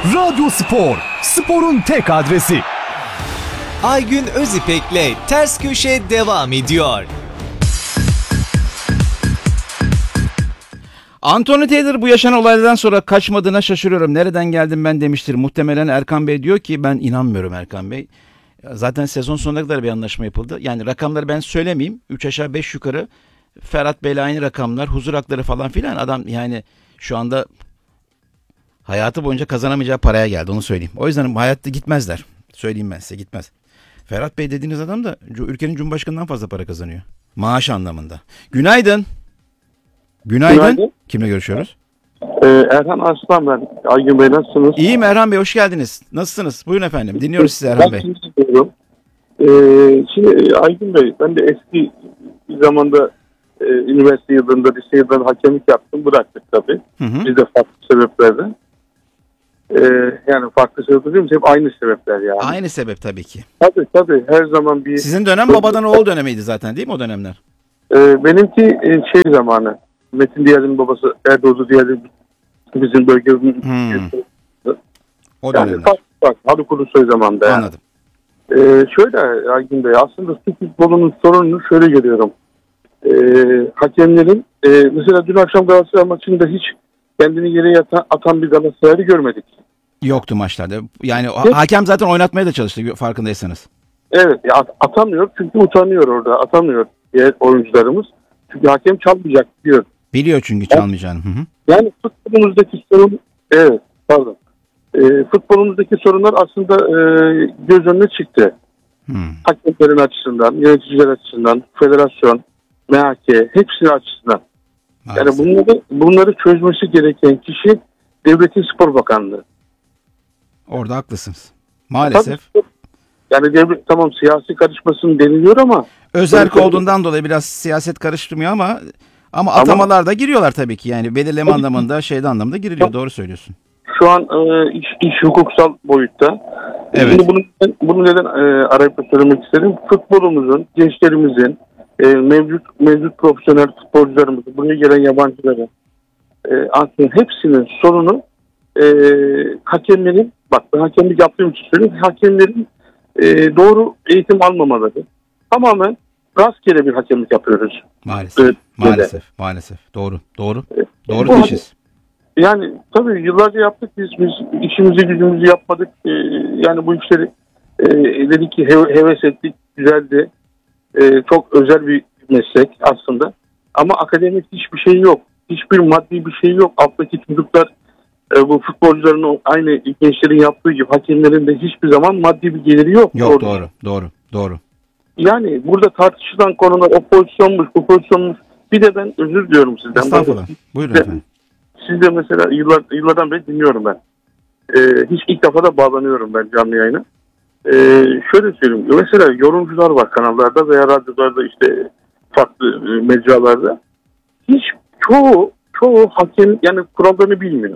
Radyo Spor, sporun tek adresi. Aygün Özipek'le Ters Köşe devam ediyor. Anthony Taylor bu yaşanan olaylardan sonra kaçmadığına şaşırıyorum. Nereden geldim ben demiştir. Muhtemelen Erkan Bey diyor ki ben inanmıyorum Erkan Bey. Zaten sezon sonuna kadar bir anlaşma yapıldı. Yani rakamları ben söylemeyeyim. 3 aşağı 5 yukarı Ferhat Bey'le aynı rakamlar, huzur hakları falan filan. Adam yani şu anda hayatı boyunca kazanamayacağı paraya geldi, onu söyleyeyim. O yüzden hayatta gitmezler. Söyleyeyim ben size, gitmez. Ferhat Bey dediğiniz adam da ülkenin Cumhurbaşkanı'ndan fazla para kazanıyor. Maaş anlamında. Günaydın. Günaydın. Kimle görüşüyoruz? Erhan Arslan ben. Aygün Bey nasılsınız? İyiyim Erhan Bey, hoş geldiniz. Nasılsınız? Buyurun efendim. Dinliyoruz sizi Erhan Bey. Şimdi Aygün Bey, ben de eski bir zamanda üniversite yıllarında, lise yıllarında hakemlik yaptım. Bıraktık tabii. Biz de farklı sebeplerden. Yani farklı sebepler değil mi? Hep aynı sebepler yani. Aynı sebep tabii ki. Tabii. Her zaman bir... Sizin dönem babadan oğul dönemiydi zaten değil mi o dönemler? Benimki zamanı. Metin Diyar'ın babası Erdoğdu Diyar'ın bizim bölgemizin... O dönemler. Yani bak Haluk Ulusoy zamanında yani. Anladım. Şöyle Aygün Bey, aslında Türk futbolunun sorununu şöyle görüyorum. Hakemlerin mesela dün akşam Galatasaray maçında hiç kendini yere atan bir Galatasaray'ı görmedik. Yoktu maçlarda. Yani hakem zaten oynatmaya da çalıştı farkındaysanız. Evet, atamıyor çünkü utanıyor orada, atamıyor diğer oyuncularımız. Çünkü hakem çalmayacak diyor. Biliyor çünkü çalmayacağını. Yani futbolumuzdaki sorun, futbolumuzdaki sorunlar aslında göz önüne çıktı. Hakemlerin açısından, yöneticiler açısından, federasyon, MHK hepsinin açısından. Maalesef. Yani bunları çözmesi gereken kişi Devletin Spor Bakanlığı. Orada haklısınız. Maalesef. Tabii, yani devlet tamam siyasi karışmasın deniliyor ama Özerk olduğundan dolayı biraz siyaset karıştırmıyor ama atamalar da giriyorlar tabii ki. Yani belirleme anlamında, anlamında giriliyor. Doğru söylüyorsun. Şu an iş hukuksal boyutta. Evet. Şimdi bunu neden arayıp da söylemek isterim? Futbolumuzun, gençlerimizin, mevcut profesyonel futbolcularımızın, buraya gelen yabancıların aslında hepsinin sorunu hakemlerin, bak ben hakemlik yaptığım için söylüyorum, hakemlerin doğru eğitim almamaları. Tamamen rastgele bir hakemlik yapıyoruz. Maalesef. Doğru teşhis. Yani tabii yıllarca yaptık biz işimizi gücümüzü yapmadık. Yani bu işleri dedik ki heves ettik, güzeldi. Çok özel bir meslek aslında. Ama akademik hiçbir şey yok. Hiçbir maddi bir şey yok. Alttaki çocuklar bu futbolcuların aynı gençlerin yaptığı gibi hakemlerin de hiçbir zaman maddi bir geliri yok. Yok, doğru. Yani burada tartışılan konular o pozisyonmuş, bu pozisyonmuş. Bir de ben özür diliyorum sizden. Estağfurullah. Buyurun efendim. Siz de mesela yıllardan beri dinliyorum ben. Hiç ilk defa da bağlanıyorum ben canlı yayına. Şöyle söyleyeyim. Mesela yorumcular var kanallarda veya radyolarda işte farklı mecralarda. Hiç çoğu hakem yani kurallarını bilmiyor.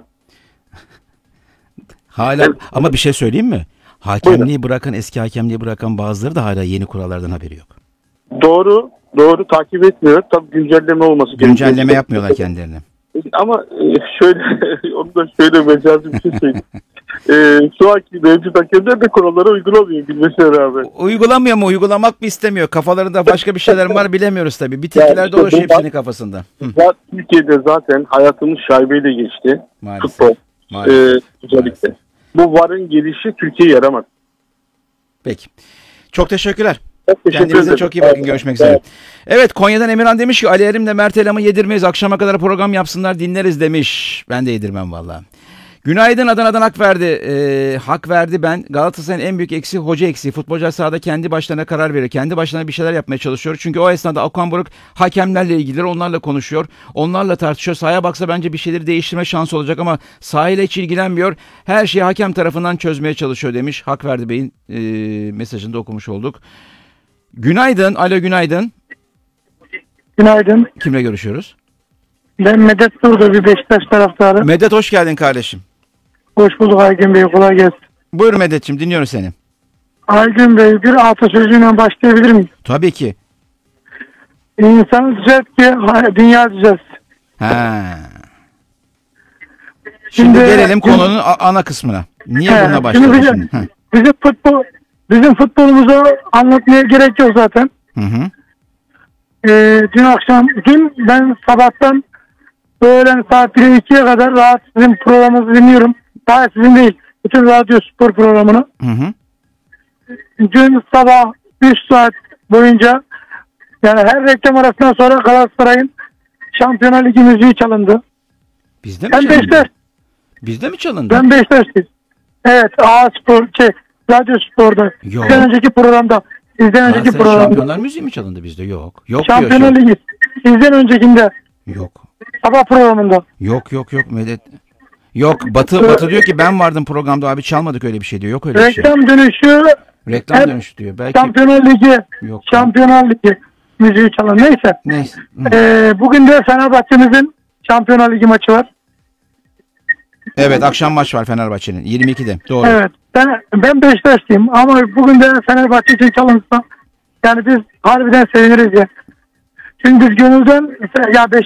Hala yani, ama bir şey söyleyeyim mi? Hakemliği bırakan, eski hakemliği bırakan bazıları da hala yeni kurallardan haberi yok. Doğru takip etmiyor. Tabii güncelleme olması gerekiyor. Güncelleme yapmıyorlar kendilerine. Ama şöyle onu da şöyle mecazi bir şey söyleyeyim. Şu anki mevcut hakemler de kurallara uygulamıyor bilmesine rağmen. Uygulamıyor mu? Uygulamak mı istemiyor? Kafalarında başka bir şeyler var bilemiyoruz tabii. Bir tilkiler dolaşıyor hepsinin kafasında. Türkiye'de zaten hayatımız şaibeyle geçti. Maalesef. Futbol. Özellikle. Bu VAR'ın gelişi Türkiye'ye yaramaz. Peki. Çok teşekkürler. Kendinize çok iyi bakın. Görüşmek üzere. Evet, Konya'dan Emirhan demiş ki Ali Erim'le Mert Elam'ı yedirmeyiz. Akşama kadar program yapsınlar dinleriz demiş. Ben de yedirmem vallahi. Günaydın, Adana'dan hak verdi. Hak verdi ben. Galatasaray'ın en büyük eksiği hoca eksiği. Futbolcular sahada kendi başlarına karar veriyor. Kendi başlarına bir şeyler yapmaya çalışıyor. Çünkü o esnada Okan Buruk hakemlerle ilgili onlarla konuşuyor. Onlarla tartışıyor. Sahaya baksa bence bir şeyleri değiştirme şansı olacak ama sahayla hiç ilgilenmiyor. Her şeyi hakem tarafından çözmeye çalışıyor demiş. Hak verdi Bey'in mesajını da okumuş olduk. Günaydın. Alo, günaydın. Günaydın. Kimle görüşüyoruz? Ben Medet Surda, bir Beşiktaş taraftarı. Medet, hoş geldin kardeşim. Hoş bulduk Aygün Bey, kolay gelsin. Buyur Medet'ciğim, dinliyoruz seni. Aygün Bey, bir atasözüyle başlayabilir miyim? Tabii ki. İnsanı düzelt ki dünya düzelsin. Şimdi gelelim konunun ana kısmına. Niye He, bununla başladın şimdi şimdi? bizim futbolumuzu anlatmaya gerek yok zaten. Hı hı. Dün ben sabahtan öğlen saat 1'e 2'ye kadar rahat sizin programınızı dinliyorum. Daha sizin değil, bütün radyo spor programını. Hı hı. Dün sabah 3 saat boyunca, yani her reklam arasından sonra Galatasaray'ın Şampiyonlar Ligi müziği çalındı. Bizde mi Ben çalındı? Beşiktaş, Bizde mi çalındı? ben Beşiktaş'tayım. Evet, Radyo Spor'da. Yok. Sizden önceki programda. Galatasaray Şampiyonlar müziği mi çalındı bizde? Yok. Yok Şampiyonlar diyor. Ligi. Sizden öncekinde. Yok. Sabah programında. Yok Medet. Yok Batı diyor ki ben vardım programda abi çalmadık öyle bir şey diyor. Yok öyle bir şey. Reklam dönüşü Reklam hep dönüşü diyor. Belki Şampiyonlar Ligi. yok. Şampiyonlar Ligi müziği çalan. Neyse. Neyse. Hı. Bugün de Fenerbahçe'mizin Şampiyonlar Ligi maçı var. Evet akşam maç var Fenerbahçe'nin 22'de. Doğru. Evet. Ben Beşiktaşlıyım ama bugün de Fenerbahçe için çalınsa yani biz harbiden seviniriz ya. Çünkü biz gönülden ya